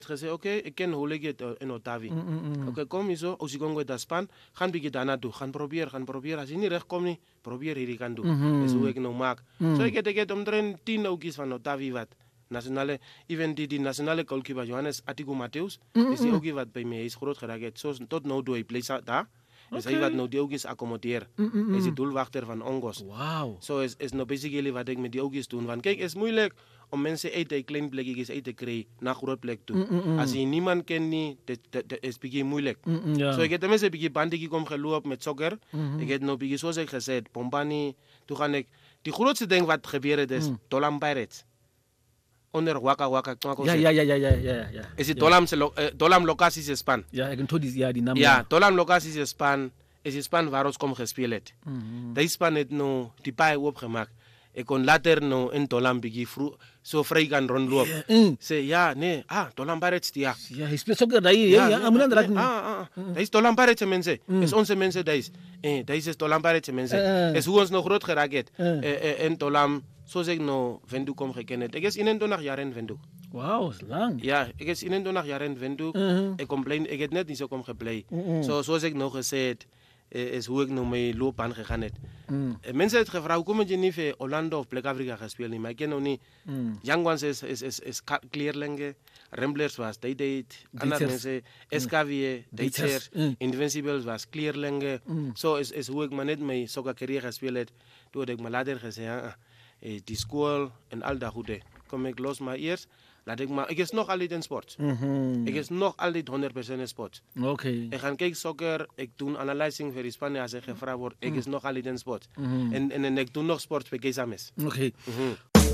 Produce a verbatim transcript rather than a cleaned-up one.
Gezegd, oké, okay, ik ken hoe ik het in Otavi. Mm, mm, mm. Oké, okay, kom je zo, als ik kom met dat span, gaan we daarna doen. Gaan proberen, gaan proberen. Als je niet recht komt, probeer hier kan doen. Mhm. Dat is hoe ik nou maak. Mm. Zo ik het, ik het omtrent tien oudjes van Otavi wat. Nationale, even die, die nationale goalkeeper Johannes Atiku Mateus, Mm, mm, is die mm. ook wat bij mij is groot geraakt. Zo tot nu toe, hij blijft daar. Dus Oké. hij wat nou die oudjes accommoderen. Mm, mm, Hij is de mm. doelwachter van Ongos. Wauw. Zo is, is nou basically wat ik met die oudjes doen. Want kijk, het is moeilijk om mensen uit een klein plekjes uit te krijgen naar een groot plek toe. Mm, mm, mm. Als je niemand kent, niet, dat, dat, dat is een beetje moeilijk. Mm, mm, ja. So ik heb tenminste een beetje bandje kom gelopen met soccer. Mhm. Ik heb nog een beetje zoals ik gezegd, Pompani. Toen ga ik, die grootste ding wat gebeurde is, Mm. Tolam Pirates. Onder Waka Waka. Ja, ja, ja, ja, ja, ja, ja. Is het Ja. Tolam, lo, uh, Tolam locaties in Span. Ja, ik onthoud die, ja, die naam. Ja, Tolam locaties in Span. Is in Span waar ons kom gespeeld het. Mhm. Die Span heeft nou die paai opgemaakt. Ik kon later nou in Tolam begin vroeg zo vrij gaan rondlopen. Ja, mm. Zeg ja, nee, ah, Tolam Pirates, ja. Ja, hij speelt soccer daar, ja, ja, amunan nee, raak. ah, ah, ah. Dat is Tolam Pirates mensen. Mm. Is onze mensen, dat is. Eh, dat is Tolam Pirates mensen. Eh, eh. Is hoe ons nog groot geraakt heeft. Eh. Eh, eh, in Tolam, zo zeg ik nou, Vendu kom gekend. Ik is eenentwintig jaar in Vendu. Wauw, is lang. Ja, ik is eenentwintig jaar in Vendu. Mhm. Ik kom blij, ik heb net niet zo kom geblij. Mhm. Zo, zoals ik nog gezegd, eh, is hoe ik nou mijn loopbaan gegaan heb. Mm. Eh, Mensen hebben gevraagd, hoe kom je niet voor Orlando of Plek Afrika gespeeld? Maar ik ken nog niet. Mm. Young ones is, is, is, is Clearlenge, Ramblers was die deed, andere Duitsers. mensen, S K V, Duitsers. Duitsers, Mm. Invincibles was Clearlenge. Mm. Zo is, is hoe ik maar net mijn soccer carrière gespeeld heb. Toen heb ik me later gezegd, ah, eh, die school en al dat goede. Kom ik los maar eerst, laat ik maar, ik is nog altijd in sport. Mhm. Ik is nog altijd honderd procent in sport. Oké. Ik ga kijken soccer, ik doe analyzing voor Spanje als ik gevraagd word. Ik is nog altijd in sport. Mhm. En, en, en ik doe nog sport bij Kesames. Oké. Mhm.